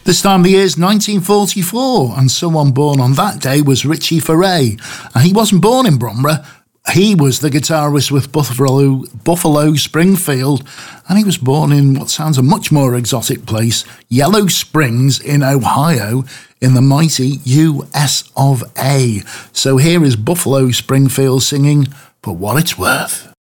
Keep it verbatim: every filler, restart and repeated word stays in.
This time of the year is nineteen forty-four, and someone born on that day was Richie Furay. And he wasn't born in Bromra. He was the guitarist with Buffalo, Buffalo Springfield, and he was born in what sounds a much more exotic place, Yellow Springs in Ohio, in the mighty U S of A. So here is Buffalo Springfield singing For What It's Worth.